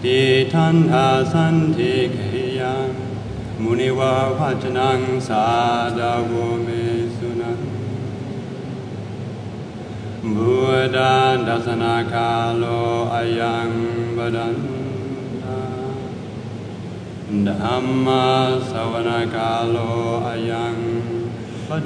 ติทันทาสันติเกยังมุนิวาวัจนังสาดาโวเมสุนันบุตตันดัสนาคาโลอายังวดันธัมมาสวนาคาโลอายัง